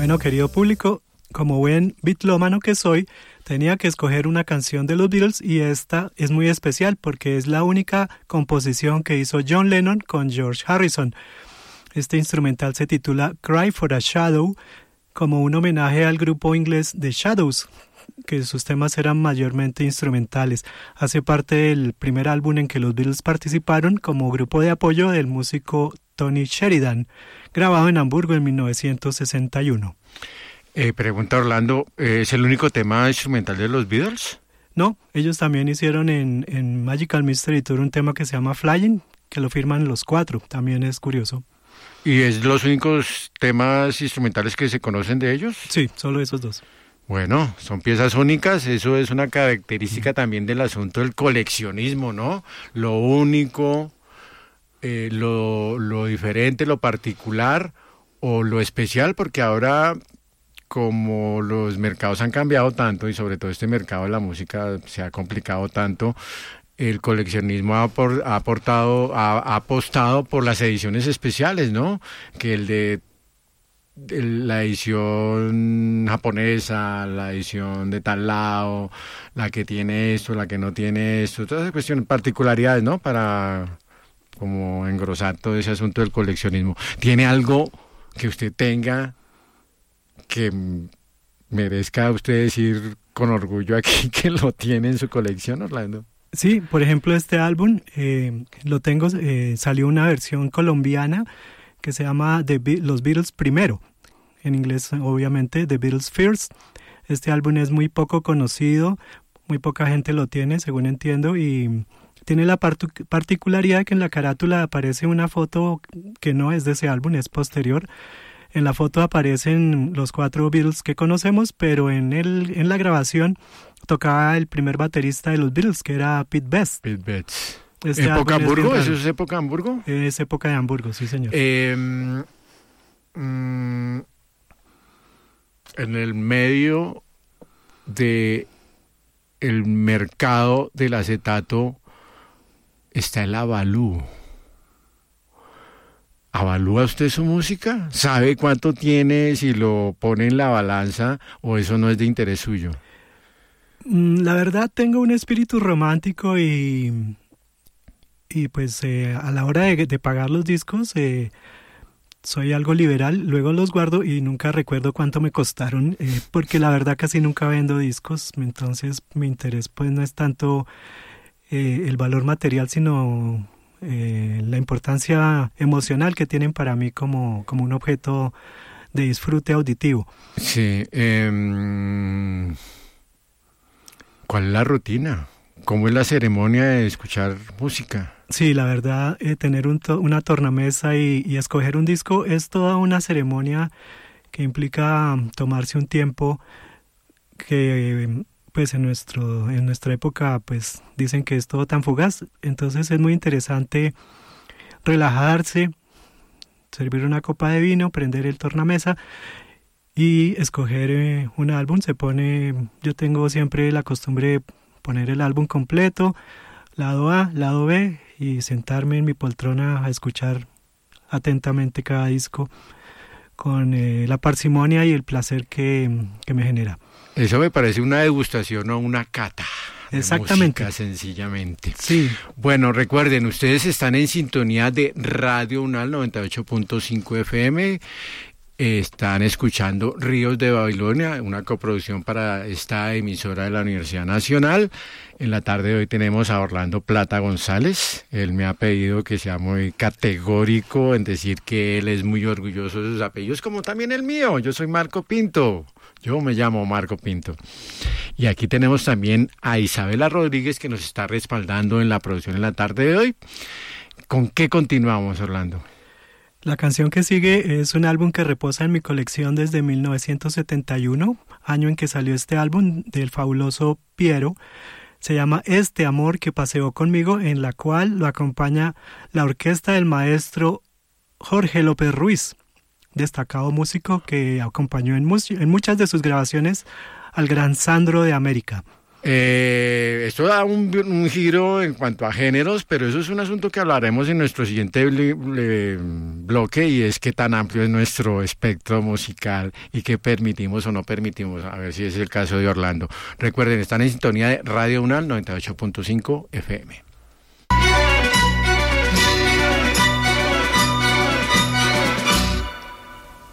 Bueno, querido público, como buen bitlómano que soy, tenía que escoger una canción de los Beatles y esta es muy especial porque es la única composición que hizo John Lennon con George Harrison. Este instrumental se titula Cry for a Shadow, como un homenaje al grupo inglés The Shadows, que sus temas eran mayormente instrumentales. Hace parte del primer álbum en que los Beatles participaron como grupo de apoyo del músico Tony Sheridan, grabado en Hamburgo en 1961. Pregunta Orlando, ¿es el único tema instrumental de los Beatles? No, ellos también hicieron en Magical Mystery Tour un tema que se llama Flying, que lo firman los cuatro, también es curioso. ¿Y es los únicos temas instrumentales que se conocen de ellos? Sí, solo esos dos. Bueno, son piezas únicas, eso es una característica también del asunto del coleccionismo, ¿no? Lo único, lo diferente, lo particular o lo especial, porque ahora como los mercados han cambiado tanto y sobre todo este mercado de la música se ha complicado tanto, el coleccionismo ha apostado por las ediciones especiales, ¿no? Que el de la edición japonesa, la edición de tal lado, la que tiene esto, la que no tiene esto, todas esas cuestiones, particularidades, ¿no? Para como engrosar todo ese asunto del coleccionismo. ¿Tiene algo que usted tenga que merezca usted decir con orgullo aquí que lo tiene en su colección, Orlando? Sí, por ejemplo, este álbum lo tengo, salió una versión colombiana que se llama Los Beatles Primero, en inglés obviamente The Beatles First. Este álbum es muy poco conocido, muy poca gente lo tiene, según entiendo, y tiene la particularidad de que en la carátula aparece una foto que no es de ese álbum, es posterior. En la foto aparecen los cuatro Beatles que conocemos, pero en la grabación tocaba el primer baterista de los Beatles, que era Pete Best. Pete Best. ¿Época Hamburgo? ¿Eso es época Hamburgo? Es época de Hamburgo, sí, señor. En el medio de el mercado del acetato está el Avalú. ¿Avalúa usted su música? ¿Sabe cuánto tiene si lo pone en la balanza o eso no es de interés suyo? La verdad tengo un espíritu romántico y pues a la hora de pagar los discos soy algo liberal, luego los guardo y nunca recuerdo cuánto me costaron porque la verdad casi nunca vendo discos, entonces mi interés pues no es tanto el valor material sino la importancia emocional que tienen para mí como un objeto de disfrute auditivo. Sí, ¿cuál es la rutina? ¿Cómo es la ceremonia de escuchar música? Sí, la verdad, tener una tornamesa y escoger un disco es toda una ceremonia que implica tomarse un tiempo que pues en nuestra época pues dicen que es todo tan fugaz, entonces es muy interesante relajarse, servir una copa de vino, prender el tornamesa y escoger un álbum. Yo tengo siempre la costumbre de poner el álbum completo, lado A, lado B, y sentarme en mi poltrona a escuchar atentamente cada disco con la parsimonia y el placer que me genera. Eso me parece una degustación o una cata. Exactamente. Música, sencillamente. Sí. Bueno, recuerden, ustedes están en sintonía de Radio UNAL 98.5 FM. Están escuchando Ríos de Babilonia, una coproducción para esta emisora de la Universidad Nacional. En la tarde de hoy tenemos a Orlando Plata González. Él me ha pedido que sea muy categórico en decir que él es muy orgulloso de sus apellidos, como también el mío. Yo soy Marco Pinto. Yo me llamo Marco Pinto. Y aquí tenemos también a Isabela Rodríguez, que nos está respaldando en la producción en la tarde de hoy. ¿Con qué continuamos, Orlando? La canción que sigue es un álbum que reposa en mi colección desde 1971, año en que salió este álbum del fabuloso Piero. Se llama Este amor que paseó conmigo, en la cual lo acompaña la orquesta del maestro Jorge López Ruiz, destacado músico que acompañó en muchas de sus grabaciones al gran Sandro de América. Esto da un giro en cuanto a géneros, pero eso es un asunto que hablaremos en nuestro siguiente bloque, y es qué tan amplio es nuestro espectro musical y qué permitimos o no permitimos, a ver si es el caso de Orlando. Recuerden, están en sintonía de Radio UNAL 98.5 FM.